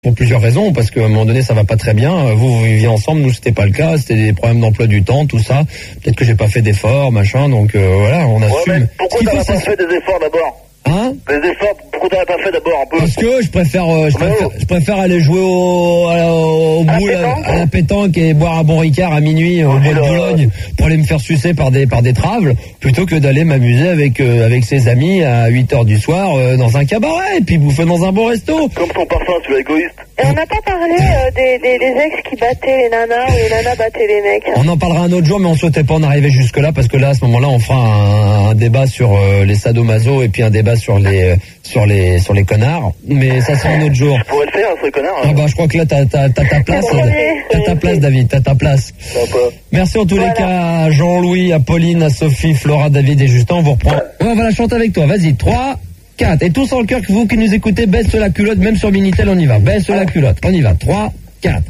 Pour plusieurs raisons, parce qu'à un moment donné ça va pas très bien. Vous viviez ensemble, nous c'était pas le cas, c'était des problèmes d'emploi du temps, tout ça. Peut-être que j'ai pas fait d'efforts, machin, donc voilà, on assume. Mais pourquoi t'as pas fait des efforts d'abord? Hein? Les efforts, pourquoi t'as pas fait d'abord un peu? Parce que je préfère aller jouer au boule, à la pétanque et boire un bon Ricard à minuit au bois de Boulogne pour aller me faire sucer par des travels, plutôt que d'aller m'amuser avec ses amis à 8h du soir dans un cabaret et puis bouffer dans un bon resto. Comme son parfum, tu es égoïste. Et on n'a pas parlé des ex qui battaient les nanas ou les nanas battaient les mecs. On en parlera un autre jour, mais on souhaitait pas en arriver jusque là parce que là à ce moment-là on fera un débat sur les sadomaso et puis un débat sur les connards, mais ça sera un autre jour. Je pourrais le faire sur les connards. Ah bah je crois que là t'as ta place, t'as ta place David, t'as ta place. Merci en tous les cas à Jean-Louis, à Pauline, à Sophie, Flora, David et Justin. On vous reprend. On va la chanter avec toi. Vas-y, 3, 4 et tous en cœur que vous qui nous écoutez, baisse la culotte, même sur Minitel on y va. Baisse la culotte, on y va. 3, 4.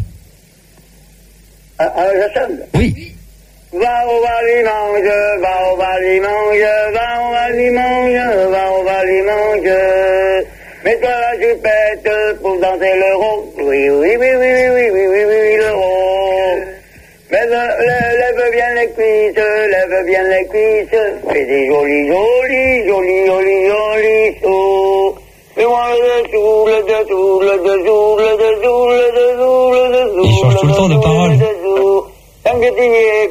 Je chante. Oui. Va au dimanche, va au dimanche, va au dimanche, va au dimanche. Mets-toi la jupette pour danser l'euro. Oui, oui, oui, oui, oui, oui, oui, oui, oui, l'euro. Mais lève bien les cuisses, lève bien les cuisses. Fais des jolis, jolis, jolis, jolis, jolis sauts. Fais-moi le dessous, le dessous, le dessous, le dessous, le dessous, le dessous. Il change tout le temps de parole. Tant que tu y es,